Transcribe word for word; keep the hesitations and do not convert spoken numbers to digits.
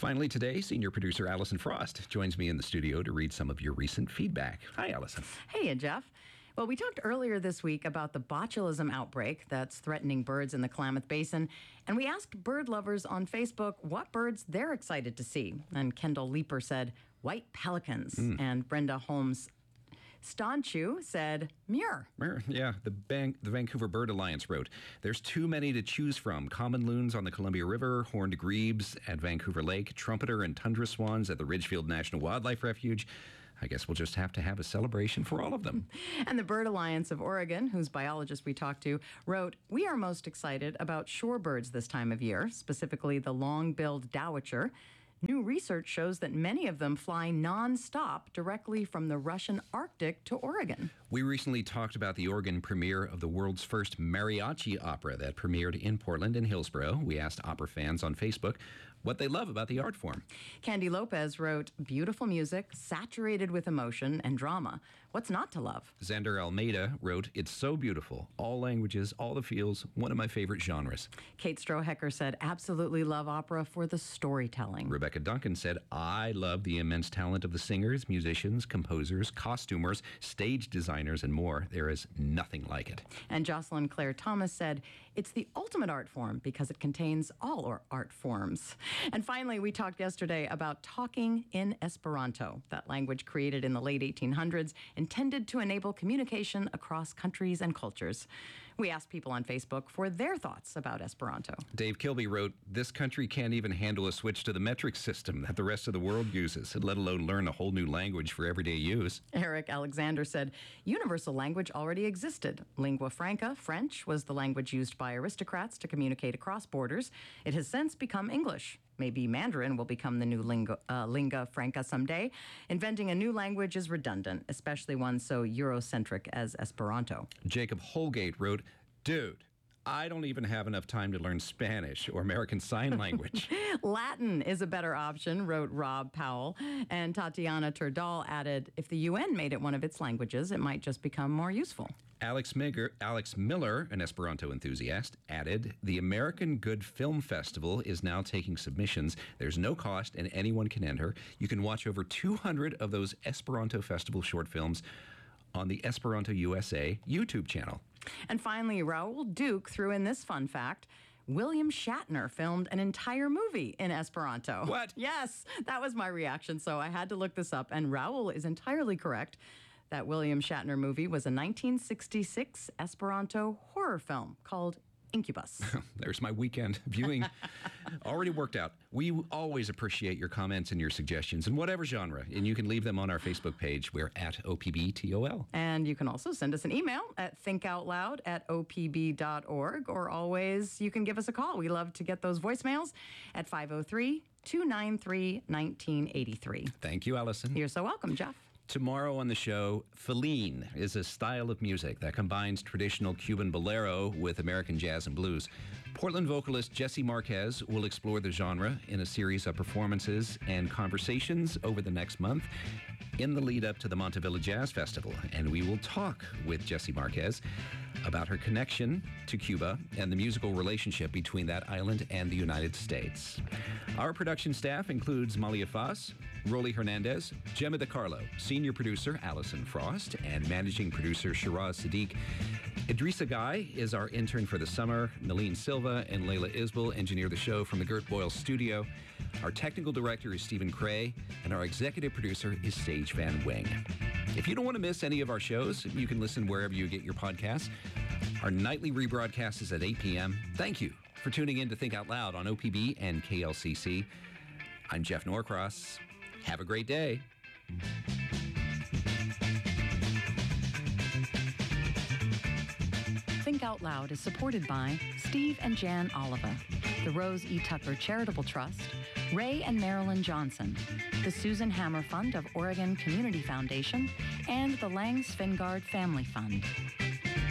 Finally today, senior producer Allison Frost joins me in the studio to read some of your recent feedback. Hi, Allison. Hey, Jeff. Well, we talked earlier this week about the botulism outbreak that's threatening birds in the Klamath Basin, and we asked bird lovers on Facebook what birds they're excited to see. And Kendall Leeper said, white pelicans. Mm. And Brenda Holmes Stanchu said, Muir. Muir, yeah. The, Ban- the Vancouver Bird Alliance wrote, there's too many to choose from. Common loons on the Columbia River, horned grebes at Vancouver Lake, trumpeter and tundra swans at the Ridgefield National Wildlife Refuge. I guess we'll just have to have a celebration for all of them. And the Bird Alliance of Oregon, whose biologist we talked to, wrote, we are most excited about shorebirds this time of year, specifically the long-billed dowitcher. New research shows that many of them fly nonstop directly from the Russian Arctic to Oregon. We recently talked about the Oregon premiere of the world's first mariachi opera that premiered in Portland and Hillsborough. We asked opera fans on Facebook what they love about the art form. Candy Lopez wrote, beautiful music, saturated with emotion and drama. What's not to love? Xander Almeida wrote, it's so beautiful. All languages, all the feels, one of my favorite genres. Kate Strohecker said, absolutely love opera for the storytelling. Rebecca Duncan said, I love the immense talent of the singers, musicians, composers, costumers, stage designers, and more. There is nothing like it. And Jocelyn Claire Thomas said, it's the ultimate art form because it contains all our art forms. And finally, we talked yesterday about talking in Esperanto, that language created in the late eighteen hundreds, intended to enable communication across countries and cultures. We asked people on Facebook for their thoughts about Esperanto. Dave Kilby wrote, this country can't even handle a switch to the metric system that the rest of the world uses, let alone learn a whole new language for everyday use. Eric Alexander said, universal language already existed. Lingua franca, French, was the language used by aristocrats to communicate across borders. It has since become English. Maybe Mandarin will become the new lingua, uh, lingua franca someday. Inventing a new language is redundant, especially one so Eurocentric as Esperanto. Jacob Holgate wrote, dude, I don't even have enough time to learn Spanish or American Sign Language. Latin is a better option, wrote Rob Powell. And Tatiana Turdal added, if the U N made it one of its languages, it might just become more useful. Alex, Migger, Alex Miller, an Esperanto enthusiast, added, the American Good Film Festival is now taking submissions. There's no cost and anyone can enter. You can watch over two hundred of those Esperanto Festival short films on the Esperanto U S A YouTube channel. And finally, Raoul Duke threw in this fun fact. William Shatner filmed an entire movie in Esperanto. What? Yes, that was my reaction, so I had to look this up, and Raoul is entirely correct. That William Shatner movie was a nineteen sixty-six Esperanto horror film called Incubus. There's my weekend viewing already worked out. We always appreciate your comments and your suggestions in whatever genre, and you can leave them on our Facebook page. We're at O P B T O L. And you can also send us an email at thinkoutloud at O P B dot org, or always you can give us a call. We love to get those voicemails at five oh three, two nine three, one nine eight three. Thank you, Allison. You're so welcome, Jeff. Tomorrow on the show, Feline is a style of music that combines traditional Cuban bolero with American jazz and blues. Portland vocalist Jesse Marquez will explore the genre in a series of performances and conversations over the next month in the lead up to the Montevilla Jazz Festival. And we will talk with Jesse Marquez about her connection to Cuba and the musical relationship between that island and the United States. Our production staff includes Malia Foss, Rolly Hernandez, Gemma DeCarlo, senior producer Allison Frost, and managing producer Shiraz Sadiq. Idrissa Guy is our intern for the summer. Nalene Silva and Layla Isbel engineer the show from the Gert Boyle studio. Our technical director is Stephen Cray, and our executive producer is Sage Van Wing. If you don't want to miss any of our shows, you can listen wherever you get your podcasts. Our nightly rebroadcast is at eight p.m. Thank you for tuning in to Think Out Loud on O P B and K L C C. I'm Jeff Norcross. Have a great day. Think Out Loud is supported by Steve and Jan Oliva, the Rose E. Tucker Charitable Trust, Ray and Marilyn Johnson, the Susan Hammer Fund of Oregon Community Foundation, and the Lang Svingard Family Fund.